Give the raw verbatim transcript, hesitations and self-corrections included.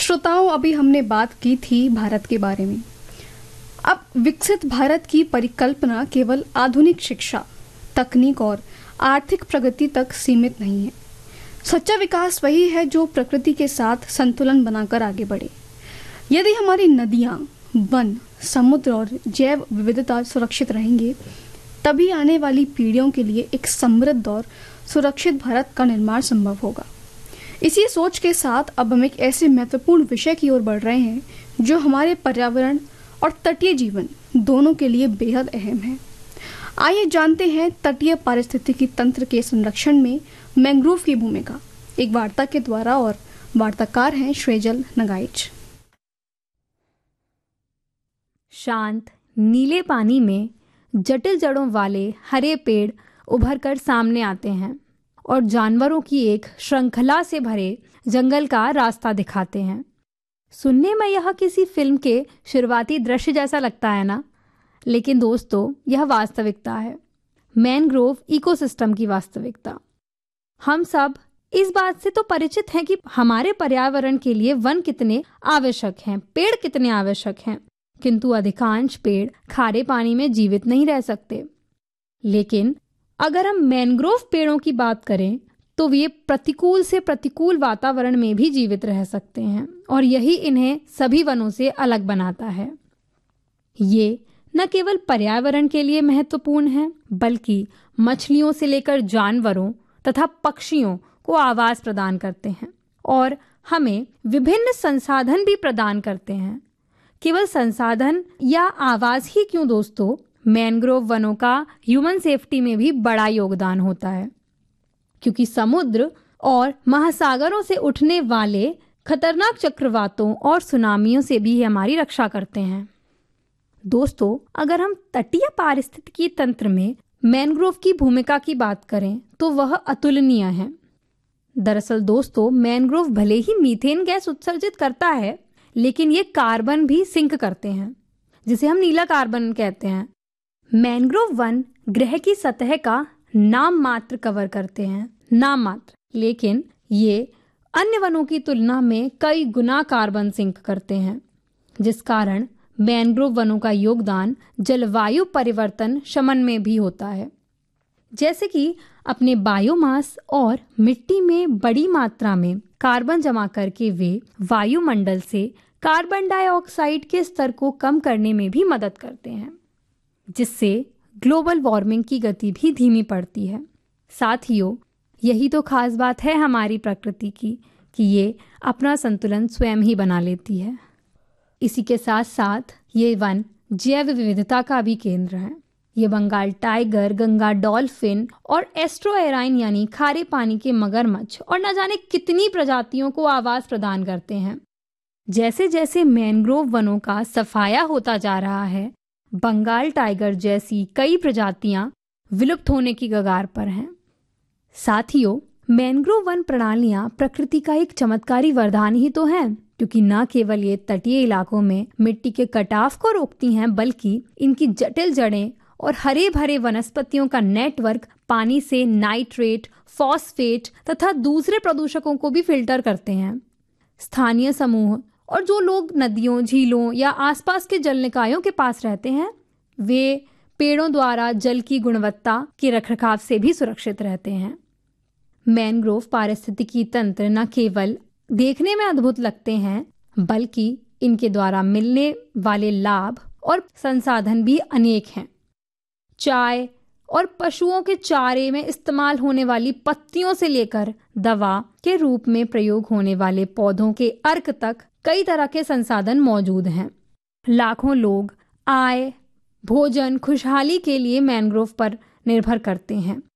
श्रोताओं, अभी हमने बात की थी भारत के बारे में। अब विकसित भारत की परिकल्पना केवल आधुनिक शिक्षा, तकनीक और आर्थिक प्रगति तक सीमित नहीं है। सच्चा विकास वही है जो प्रकृति के साथ संतुलन बनाकर आगे बढ़े। यदि हमारी नदियाँ, वन, समुद्र और जैव विविधता सुरक्षित रहेंगे, तभी आने वाली पीढ़ियों के लिए एक समृद्ध और सुरक्षित भारत का निर्माण संभव होगा। इसी सोच के साथ अब हम एक ऐसे महत्वपूर्ण विषय की ओर बढ़ रहे हैं जो हमारे पर्यावरण और तटीय जीवन दोनों के लिए बेहद अहम है। आइए जानते हैं तटीय पारिस्थितिकी तंत्र के संरक्षण में मैंग्रोव की भूमिका, एक वार्ता के द्वारा। और वार्ताकार हैं श्रेजल नगाइच। शांत नीले पानी में जटिल जड़ों वाले हरे पेड़ उभरकर सामने आते हैं और जानवरों की एक श्रृंखला से भरे जंगल का रास्ता दिखाते हैं। सुनने में यह किसी फिल्म के शुरुआती दृश्य जैसा लगता है ना, लेकिन दोस्तों यह वास्तविकता है, मैनग्रोव इकोसिस्टम की वास्तविकता। हम सब इस बात से तो परिचित हैं कि हमारे पर्यावरण के लिए वन कितने आवश्यक हैं, पेड़ कितने आवश्यक हैं, किंतु अधिकांश पेड़ खारे पानी में जीवित नहीं रह सकते। लेकिन अगर हम मैनग्रोव पेड़ों की बात करें तो वे प्रतिकूल से प्रतिकूल वातावरण में भी जीवित रह सकते हैं और यही इन्हें सभी वनों से अलग बनाता है। ये न केवल पर्यावरण के लिए महत्वपूर्ण है, बल्कि मछलियों से लेकर जानवरों तथा पक्षियों को आवास प्रदान करते हैं और हमें विभिन्न संसाधन भी प्रदान करते हैं। केवल संसाधन या आवास ही क्यों दोस्तों, मैनग्रोव वनों का ह्यूमन सेफ्टी में भी बड़ा योगदान होता है, क्योंकि समुद्र और महासागरों से उठने वाले खतरनाक चक्रवातों और सुनामियों से भी हमारी रक्षा करते हैं। दोस्तों, अगर हम तटीय पारिस्थितिकी तंत्र में मैनग्रोव की भूमिका की बात करें तो वह अतुलनीय है। दरअसल दोस्तों, मैनग्रोव भले ही मीथेन गैस उत्सर्जित करता है, लेकिन ये कार्बन भी सिंक करते हैं, जिसे हम नीला कार्बन कहते हैं। मैनग्रोव वन ग्रह की सतह का नाम मात्र कवर करते हैं, नाम मात्र, लेकिन ये अन्य वनों की तुलना में कई गुना कार्बन सिंक करते हैं, जिस कारण मैनग्रोव वनों का योगदान जलवायु परिवर्तन शमन में भी होता है। जैसे कि अपने बायोमास और मिट्टी में बड़ी मात्रा में कार्बन जमा करके वे वायुमंडल से कार्बन डाइऑक्साइड के स्तर को कम करने में भी मदद करते हैं, जिससे ग्लोबल वार्मिंग की गति भी धीमी पड़ती है। साथियों, यही तो खास बात है हमारी प्रकृति की कि ये अपना संतुलन स्वयं ही बना लेती है। इसी के साथ साथ ये वन जैव विविधता का भी केंद्र है। ये बंगाल टाइगर, गंगा डॉल्फिन और एस्ट्रोएराइन यानी खारे पानी के मगरमच्छ और न जाने कितनी प्रजातियों को आवास प्रदान करते हैं। जैसे जैसे मैनग्रोव वनों का सफाया होता जा रहा है, बंगाल टाइगर जैसी कई प्रजातियां विलुप्त होने की कगार पर हैं। साथियों, मैनग्रोव वन प्रणालियां प्रकृति का एक चमत्कारी वरदान ही तो हैं, क्योंकि न केवल ये तटीय इलाकों में मिट्टी के कटाव को रोकती हैं, बल्कि इनकी जटिल जड़ें और हरे भरे वनस्पतियों का नेटवर्क पानी से नाइट्रेट, फॉस्फेट तथा दूसरे प्रदूषकों को भी फिल्टर करते हैं। स्थानीय समूह और जो लोग नदियों, झीलों या आसपास के जल निकायों के पास रहते हैं, वे पेड़ों द्वारा जल की गुणवत्ता के रखरखाव से भी सुरक्षित रहते हैं। मैनग्रोव पारिस्थितिकी तंत्र न केवल देखने में अद्भुत लगते हैं, बल्कि इनके द्वारा मिलने वाले लाभ और संसाधन भी अनेक हैं। चाय और पशुओं के चारे में इस्तेमाल होने वाली पत्तियों से लेकर दवा के रूप में प्रयोग होने वाले पौधों के अर्क तक कई तरह के संसाधन मौजूद हैं। लाखों लोग आय, भोजन, खुशहाली के लिए मैनग्रोव पर निर्भर करते हैं